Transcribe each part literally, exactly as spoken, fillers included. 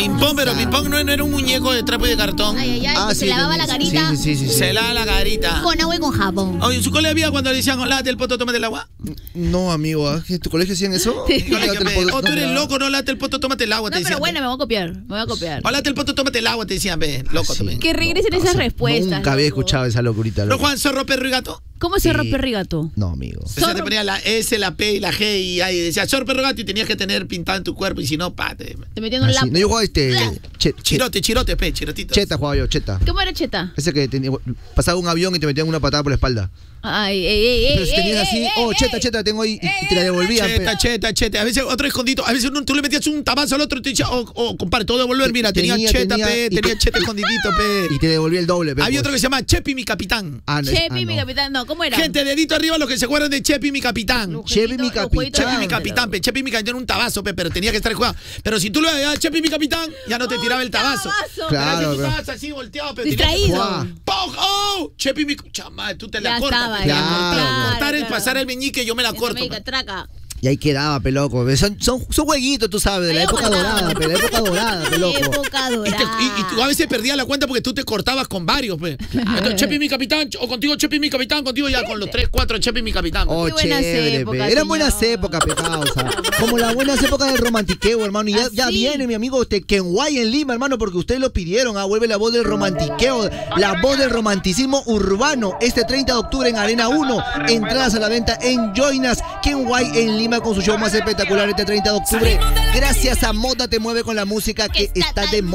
Pimpón, pero Pimpón no, no era un muñeco de trapo y de cartón. Ay, ay, ay, Ah, que sí, se lavaba sí, la sí, carita. sí, sí, sí, sí. Se lava la carita. Con agua y con jabón. Oye, ¿en su colegio había cuando le decían, lávate el poto, tómate el agua? No, amigo, ¿ah? ¿en tu colegio hacían eso? Sí. Lávate el poto, Oh, tú eres toma- loco, no lávate el poto, tómate el agua, te No, decían. pero bueno, me voy a copiar. Me voy a copiar. O lávate el poto, tómate el agua, te decían, ve, loco Sí. también. Que regresen esas respuestas. Nunca había loco. escuchado esa locurita. ¿No loco. Juan Zorro, perro y gato? ¿Cómo se Sí. rompe Rigato? No, amigo. O sea, te ponía la S, la P y la G y ahí decía Zorro, perro, gato y tenías que tener pintado en tu cuerpo y si no, pate. Te metían un Así. lápiz. No, yo jugaba este. che- che- Chirote, chirote, pe, chirotito. Cheta jugaba yo, cheta. ¿Cómo era Cheta? Ese que tenía, pasaba un avión y te metían una patada por la espalda. Ay, ey, ey, ey. Pero si ey, tenías así, ey, oh, ey, cheta, ey. cheta, tengo ahí, y, y te la devolvían. Cheta, pe. cheta, cheta. A veces otro escondito, a veces uno, tú le metías un tabazo al otro y te decía, oh, oh, compadre, todo devolver, mira, tenía, Tenía, cheta, tenía, pe, y tenía te- cheta escondidito, pe. Y te devolvía el doble. pe, Había pues. otro que se llama Chepi, mi capitán. Ah, no, es- Chepi, ah, mi no. capitán. No, ¿cómo era? Gente, dedito arriba los que se acuerdan de Chepi, mi capitán. Los Chepi, mi jueguitos- los jueguitos Chepi, capitán. mi de- capitán, pe. Chepi, mi capitán era un tabazo, pe, pero tenía que estar jugando. Pero si tú le dabas Chepi, mi capitán, ya no te tiraba el tabazo. tabazo. Claro, Pero si tú pero- estabas así volteado, pero Distraído. Guau. ¡Pau! ¡Oh! Chepi, mi... Chama, tú te la Ya cortas. estaba, pe. ya. Cortar- Claro, cortar el, claro. pasar el meñique, yo me la corto. América, pe. traca. Y ahí quedaba, pe, loco. Son, son, son jueguitos, tú sabes, de la Ahí época aguantaba. dorada, pe, la época dorada, pe, loco. Época Y, te- dorada. y- y tú a veces perdías la cuenta porque tú te cortabas con varios, pe. Entonces, Chepi, mi capitán, o contigo, Chepi, mi capitán, contigo ya con los tres, cuatro, Chepi, mi capitán. pe. Oh, Qué buenas chévere, épocas, pe. Eran buenas señor. épocas, pe, causa. Como las buenas épocas del romantiqueo, hermano. Y ya, ya Así. viene mi amigo este Kenway en Lima, hermano, porque ustedes lo pidieron. Ah, vuelve la voz del romantiqueo, la voz del romanticismo urbano. Este treinta de octubre en Arena uno. Entradas a la venta en Joinas. Kenway en Lima con su show más espectacular este treinta de octubre. Gracias a Moda Te Mueve con la música que está de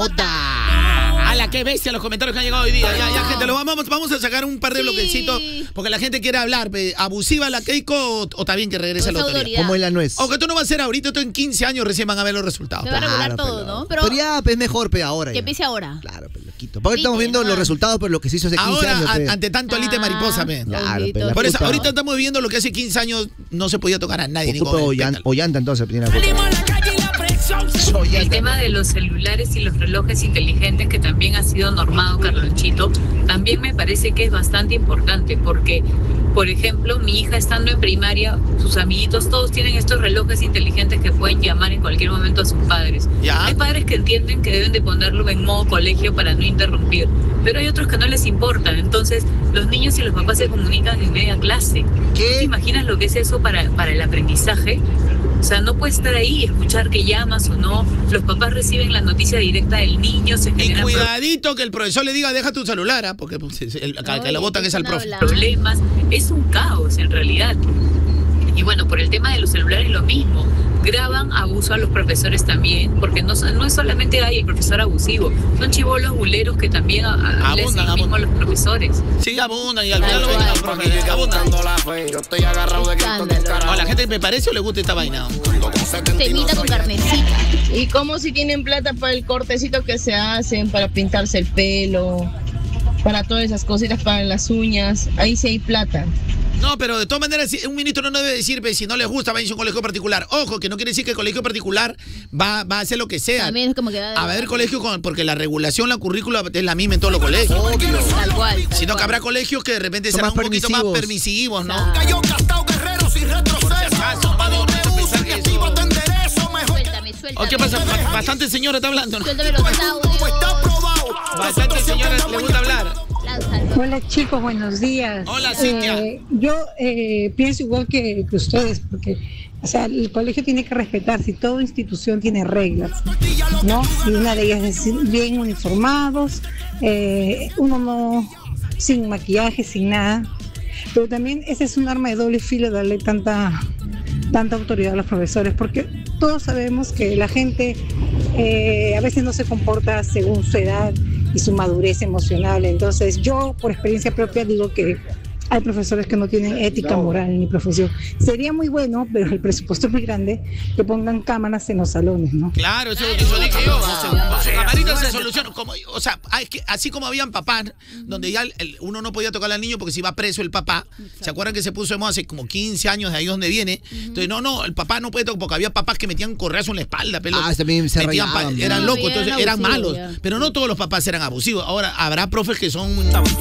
moda. A la que bestia los comentarios que han llegado hoy día. Ya, ya, gente, lo vamos, vamos a sacar un par de Sí. bloquecitos porque la gente quiere hablar. pe. ¿Abusiva la Keiko o, o está bien que regrese a la Pues autoridad? autoridad. Como en la nuez. Aunque esto no va a ser ahorita, esto en quince años recién van a ver los resultados. Se va a regular Claro, todo, pe, ¿no? loco. Pero Pero ya, pe, es mejor, pe, ahora. que ya. empiece ahora. Claro, pe, loquito. Porque Sí, estamos viendo pe, los no. resultados, pero lo que se hizo hace quince Ahora, años, a- pe. ante tanto alite mariposa, pe. Claro, pe, la Por eso, puta. ahorita estamos viviendo lo que hace quince años no se podía tocar a nadie. ni Ocupa con el Ollan- pétalo. Ollanta, entonces, tiene la culpa. El tema de los celulares y los relojes inteligentes que también ha sido normado, Carlonchito, también me parece que es bastante importante porque, por ejemplo, mi hija estando en primaria, sus amiguitos todos tienen estos relojes inteligentes que pueden llamar en cualquier momento a sus padres. Ya. Hay padres que entienden que deben de ponerlo en modo colegio para no interrumpir, pero hay otros que no les importa. Entonces, los niños y los papás se comunican en media clase. ¿Qué? ¿Tú te imaginas lo que es eso para, para el aprendizaje? O sea, no puedes estar ahí y escuchar que llamas o no. Los papás reciben la noticia directa del niño, se Y generan cuidadito que el profesor le diga, deja tu celular, ¿ah? porque pues, el, el- que Oye, lo botan es al empiezan a profe. hablar. problemas. Es un caos en realidad. Y bueno, por el tema de los celulares lo mismo. Graban abuso a los profesores también, porque no, son- no es solamente hay el profesor abusivo, son chibolos buleros que también a- a- le hacen Abundan, lo mismo a los profesores. Sí, abundan y al final lo botan al profe. Abundan. Yo estoy agarrado de grito del Escándalo. O a la gente me parece o le gusta esta vaina. Temita con carnecita. ¿Y cómo si tienen plata para el cortecito que se hacen, para pintarse el pelo, para todas esas cositas, para las uñas? Ahí sí hay plata. No, pero de todas maneras, si- un ministro no debe decir, pues, si no les gusta, vayan a un colegio particular. Ojo, que no quiere decir que el colegio particular va, va a hacer lo que sea. También es como que da- A ver, colegio, con, porque la regulación, la currícula es la misma en todos los colegios. Tal cual. tal Sino que cual. habrá colegios que de repente Son serán un más poquito más permisivos. permisivos, ¿no? Claro. Cayó gastado guerrero sin retroceso. acaso, padre, no vas a pensar que eso- Te enderezo mejor que Suéltame, suéltame. ¿O qué pasa? Ba- Bastante señora está hablando, ¿no? Suéltame los como está audios. probado. Bastante señora le gusta hablar. Lánzalo. Hola chicos, buenos días. Hola, Cintia. Eh, yo eh, pienso igual que, que ustedes, porque o sea, el colegio tiene que respetarse y toda institución tiene reglas, ¿no? Y una de ellas es bien uniformados, eh, uno no sin maquillaje, sin nada. Pero también ese es un arma de doble filo darle tanta, tanta autoridad a los profesores, porque todos sabemos que la gente eh, a veces no se comporta según su edad y su madurez emocional. Entonces yo, por experiencia propia, digo que hay profesores que no tienen ética moral ni profesión. Sería muy bueno, pero el presupuesto es muy grande, que pongan cámaras en los salones, ¿no? Claro, eso es lo que yo dije yo. O sea, con su camarita se soluciona. Como, o sea, hay que, así como habían papás, donde ya el- el- uno no podía tocar al niño porque si iba preso el papá. ¿Se acuerdan que se puso de moda hace como quince años de ahí donde viene? Entonces, no, no, el papá no puede tocar porque había papás que metían correazo en la espalda. Pelo, Ah, también se Metían pa- rayaban, Eran ¿no? locos, Eran entonces eran abusivos, malos. ya. Pero no todos los papás eran abusivos. Ahora, habrá profes que son,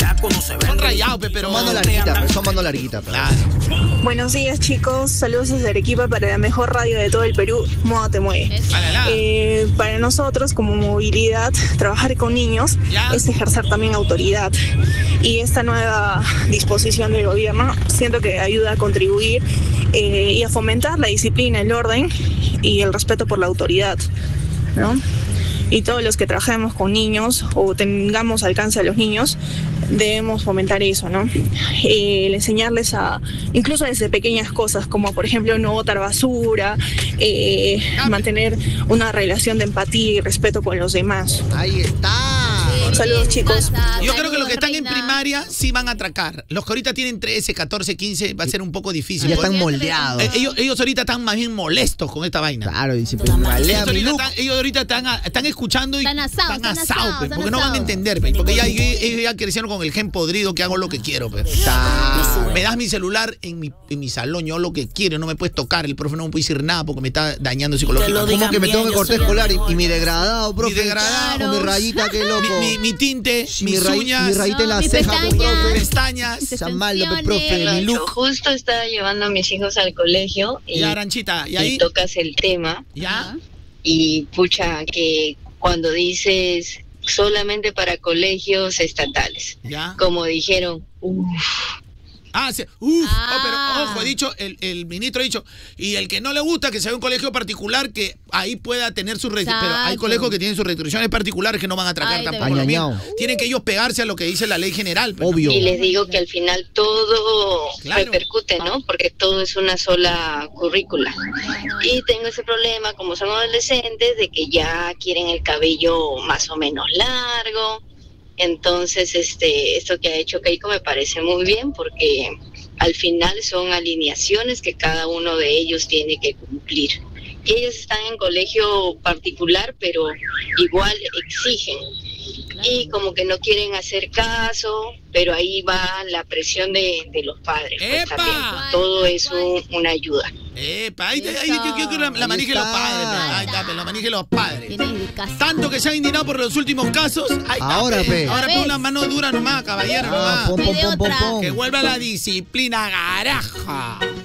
son rayados, pe, pero... Son mano larguita, pe, son mano larguita. pe. Claro. Buenos días chicos, saludos desde Arequipa para la mejor radio de todo el Perú, Moda Te Mueve. Eso. A la, la. Eh, para nosotros como movilidad, trabajar con niños ¿Ya? es ejercer también autoridad. Y esta nueva disposición del gobierno siento que ayuda a contribuir eh, y a fomentar la disciplina, el orden y el respeto por la autoridad, ¿no? Y todos los que trabajemos con niños o tengamos alcance a los niños, debemos fomentar eso, ¿no? Eh, el enseñarles a, incluso desde pequeñas cosas, como por ejemplo no botar basura, eh, mantener una relación de empatía y respeto con los demás. Ahí está. Saludos, chicos. Yo creo que los que están en primaria sí van a atracar. Los que ahorita tienen trece, catorce, quince va a ser un poco difícil. Ya Porque- están moldeados. Eh, ellos, ellos ahorita están más bien molestos con esta vaina. Claro, y siempre Ellos malea mi ahorita, look. están, ellos ahorita están, a- están escuchando y Están asados, están están asados, asados, pe, están porque no van a asados. entender, pe, porque ya, ellos ya crecieron con el gen podrido que hago lo que quiero. Pe. Está. Me das mi celular en mi, en mi salón, yo hago lo que quiero, no me puedes tocar, el profe no me puede decir nada porque me está dañando psicológicamente. ¿Cómo que me tengo que cortar escolar? Y, y mi degradado, profe. Mi degradado. Con mi rayita, qué loco. Mi, mi- mi tinte, mi mis ray- uñas, mi rayita en la mis ceja, pues, pestañas. profe. pestañas. Mis Está mal, lo que, profe, extensiones. mi look. Justo estaba llevando a mis hijos al colegio y, Ya, Aranchita, y y ahí, tocas el tema ya, y pucha que cuando dices solamente para colegios estatales, ya. como dijeron, uff, Ah, sí. Uf, Ah. oh, pero ojo, he dicho, el, el ministro ha dicho, y el que no le gusta que sea un colegio particular, que ahí pueda tener sus restricciones. Pero hay Exacto. colegios que tienen sus restricciones particulares que no van a atracar Ay, tampoco. de lo verdad. mismo. Añañao. Tienen que ellos pegarse a lo que dice la ley general. pues, ¿no? Obvio. y les digo que al final todo Claro. repercute, ¿no? Porque todo es una sola currícula. Y tengo ese problema, como son adolescentes, de que ya quieren el cabello más o menos largo. Entonces, este, esto que ha hecho Keiko me parece muy bien porque al final son alineaciones que cada uno de ellos tiene que cumplir. Y ellos están en colegio particular, pero igual exigen. Y como que no quieren hacer caso, pero ahí va la presión de, de los padres. Pues, ¡Epa! también. Todo es un- una ayuda. Epa, ahí, ahí, ahí yo quiero que la, la Ahí manije los está. padres. pe. Ahí está, pe, la manije los padres. Tienes de casa. Tanto que se han indignado por los últimos casos. Ahí está, Ahora, pe. Ahora ¿Ves? pon una mano dura nomás, caballero, Ah, nomás. pom, pom, Pide pom, pom, otra. pom. Que vuelva la disciplina, garaja.